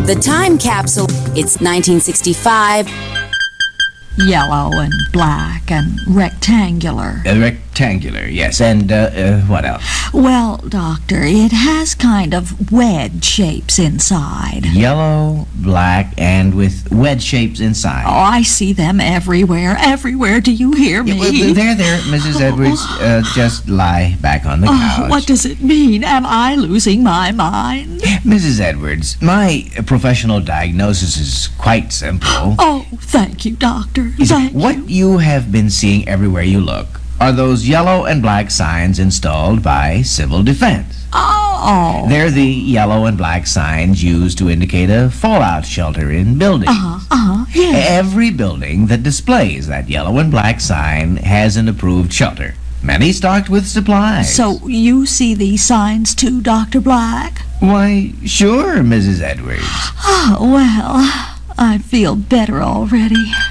The time capsule. It's 1965. Yellow and black and rectangular. Rectangular, yes. And, what else? Well, Doctor, it has kind of wedge shapes inside. Yellow, black, and with wedge shapes inside. Oh, I see them everywhere. Everywhere. Do you hear me? Yeah, well, there, Mrs. Edwards. Just lie back on the couch. What does it mean? Am I losing my mind? Mrs. Edwards, my professional diagnosis is quite simple. Oh, thank you, Doctor. What you have been seeing everywhere you look are those yellow and black signs installed by Civil Defense. Oh. They're the yellow and black signs used to indicate a fallout shelter in buildings. Yeah. Every building that displays that yellow and black sign has an approved shelter, many stocked with supplies. So you see these signs too, Dr. Black? Why, sure, Mrs. Edwards. Oh, well, I feel better already.